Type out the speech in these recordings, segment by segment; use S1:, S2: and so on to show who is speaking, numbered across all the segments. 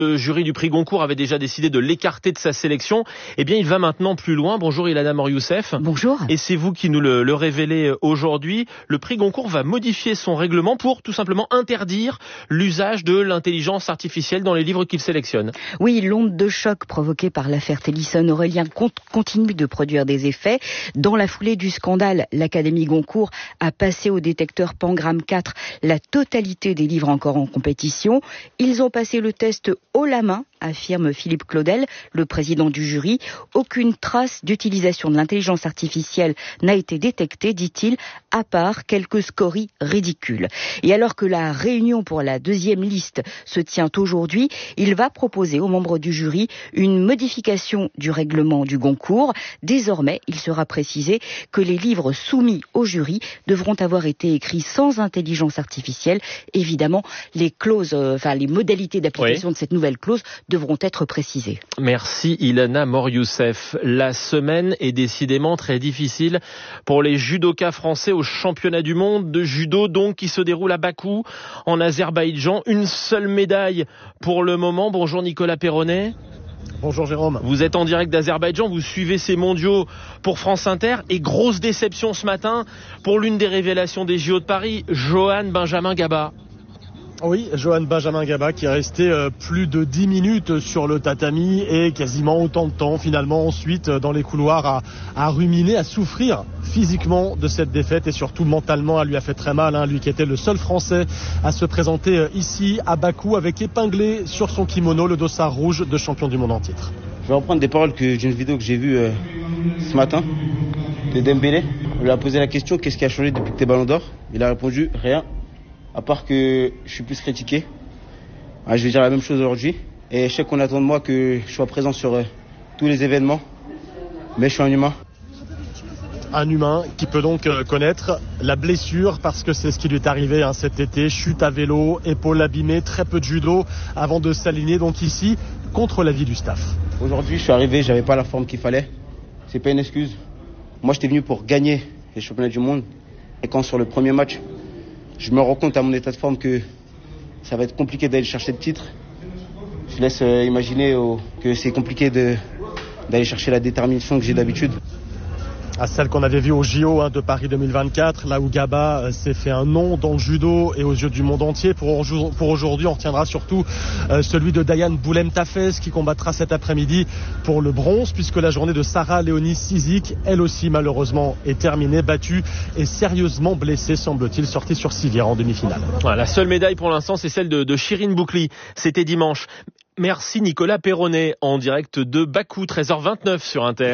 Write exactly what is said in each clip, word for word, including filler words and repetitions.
S1: Le jury du prix Goncourt avait déjà décidé de l'écarter de sa sélection. Eh bien, il va maintenant plus loin. Bonjour Ilana Mor-Youssef.
S2: Bonjour.
S1: Et c'est vous qui nous le, le révélez aujourd'hui. Le prix Goncourt va modifier son règlement pour tout simplement interdire l'usage de l'intelligence artificielle dans les livres qu'il sélectionne.
S2: Oui, l'onde de choc provoquée par l'affaire Télisson-Aurélien continue de produire des effets. Dans la foulée du scandale, l'Académie Goncourt a passé au détecteur Pangram quatre la totalité des livres encore en compétition. Ils ont passé le test haut la main, affirme Philippe Claudel, le président du jury. Aucune trace d'utilisation de l'intelligence artificielle n'a été détectée, dit-il, à part quelques scories ridicules. Et alors que la réunion pour la deuxième liste se tient aujourd'hui, il va proposer aux membres du jury une modification du règlement du Goncourt. Désormais, il sera précisé que les livres soumis au jury devront avoir été écrits sans intelligence artificielle. Évidemment, les clauses, euh, enfin les modalités d'application oui. de cette nouvelle clause devront être précisées.
S1: Merci Ilana Mor-Youssef. La semaine est décidément très difficile pour les judokas français au championnat du monde de judo, donc qui se déroule à Bakou, en Azerbaïdjan. Une seule médaille pour le moment. Bonjour Nicolas Perronnet.
S3: Bonjour Jérôme.
S1: Vous êtes en direct d'Azerbaïdjan, vous suivez ces mondiaux pour France Inter et grosse déception ce matin pour l'une des révélations des J O de Paris, Johan Benjamin Gaba.
S3: Oui, Johan Benjamin Gaba qui est resté euh, plus de dix minutes sur le tatami et quasiment autant de temps finalement ensuite euh, dans les couloirs à, à ruminer, à souffrir physiquement de cette défaite et surtout mentalement, elle lui a fait très mal, hein, lui qui était le seul Français à se présenter euh, ici à Bakou avec épinglé sur son kimono le dossard rouge de champion du monde en titre.
S4: Je vais reprendre des paroles que d'une vidéo que j'ai vue euh, ce matin de Dembélé. On lui a posé la question, qu'est-ce qui a changé depuis que t'es Ballon d'Or? Il a répondu, rien. À part que je suis plus critiqué. Je vais dire la même chose aujourd'hui. Et je sais qu'on attend de moi que je sois présent sur euh, tous les événements. Mais je suis un humain.
S3: Un humain qui peut donc euh, connaître la blessure parce que c'est ce qui lui est arrivé hein, cet été. Chute à vélo, épaule abîmée, très peu de judo avant de s'aligner donc ici contre l'avis du staff.
S4: Aujourd'hui, je suis arrivé, j'avais pas la forme qu'il fallait. C'est pas une excuse. Moi, j'étais venu pour gagner les championnats du monde. Et quand sur le premier match, je me rends compte à mon état de forme que ça va être compliqué d'aller chercher le titre. Je laisse euh, imaginer oh, que c'est compliqué de, d'aller chercher la détermination que j'ai d'habitude.
S3: À celle qu'on avait vue au J O hein, de Paris deux mille vingt-quatre, là où Gaba euh, s'est fait un nom dans le judo et aux yeux du monde entier. Pour, pour aujourd'hui, on retiendra surtout euh, celui de Diane Boulem-Tafez qui combattra cet après-midi pour le bronze, puisque la journée de Sarah Léonie Sizik, elle aussi malheureusement, est terminée, battue et sérieusement blessée, semble-t-il, sortie sur civière en demi-finale.
S1: Voilà, la seule médaille pour l'instant, c'est celle de, de Chirine Boukli. C'était dimanche. Merci Nicolas Perronnet, en direct de Bakou, treize heures vingt-neuf sur Inter.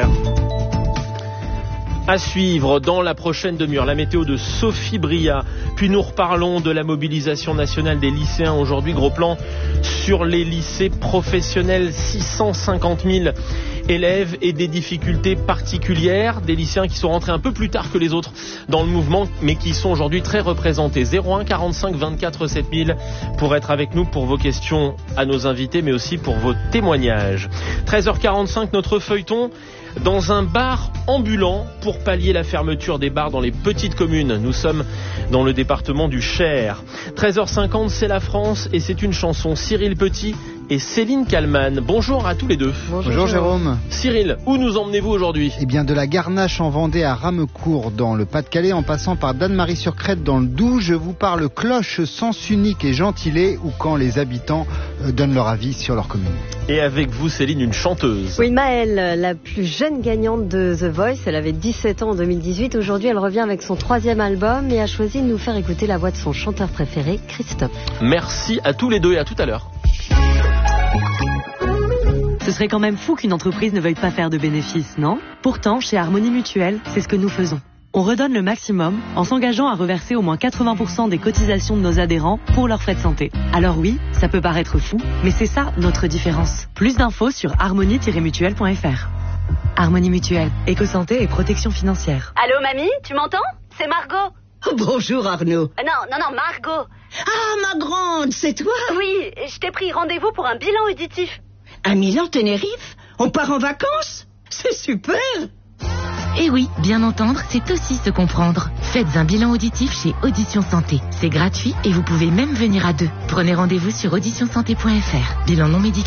S1: À suivre dans la prochaine demi-heure, la météo de Sophie Bria. Puis nous reparlons de la mobilisation nationale des lycéens. Aujourd'hui, gros plan sur les lycées professionnels. six cent cinquante mille élèves et des difficultés particulières. Des lycéens qui sont rentrés un peu plus tard que les autres dans le mouvement, mais qui sont aujourd'hui très représentés. zéro un quarante-cinq vingt-quatre sept mille pour être avec nous pour vos questions à nos invités, mais aussi pour vos témoignages. treize heures quarante-cinq, notre feuilleton. Dans un bar ambulant pour pallier la fermeture des bars dans les petites communes. Nous sommes dans le département du Cher. treize heures cinquante, c'est la France et c'est une chanson. Cyril Petit et Céline Kallmann. Bonjour à tous les deux.
S5: Bonjour, Bonjour Jérôme.
S1: Cyril, où nous emmenez-vous aujourd'hui?
S5: Eh bien de la Garnache en Vendée à Ramecourt dans le Pas-de-Calais en passant par Danemarie-sur-Crète dans le Doubs. Je vous parle cloche, sens unique et gentilé ou quand les habitants euh, donnent leur avis sur leur commune.
S1: Et avec vous Céline, une chanteuse.
S6: Oui, Maëlle, la plus jeune gagnante de The Voice. Elle avait dix-sept ans en deux mille dix-huit. Aujourd'hui, elle revient avec son troisième album et a choisi de nous faire écouter la voix de son chanteur préféré, Christophe.
S1: Merci à tous les deux et à tout à l'heure.
S7: Ce serait quand même fou qu'une entreprise ne veuille pas faire de bénéfices, non? Pourtant, chez Harmonie Mutuelle, c'est ce que nous faisons. On redonne le maximum en s'engageant à reverser au moins quatre-vingts pour cent des cotisations de nos adhérents pour leurs frais de santé. Alors oui, ça peut paraître fou, mais c'est ça notre différence. Plus d'infos sur harmonie tiret mutuelle point f r. Harmonie Mutuelle, éco-santé et protection financière.
S8: Allô mamie, tu m'entends? C'est Margot.
S9: Oh, bonjour Arnaud.
S8: Euh, non, non, non, Margot.
S9: Ah, ma grande, c'est toi?
S8: Oui, je t'ai pris rendez-vous pour un bilan auditif.
S9: À Milan, Tenerife? On part en vacances? C'est super!
S10: Et oui, bien entendre, c'est aussi se comprendre. Faites un bilan auditif chez Audition Santé. C'est gratuit et vous pouvez même venir à deux. Prenez rendez-vous sur audition santé point f r. Bilan non médical.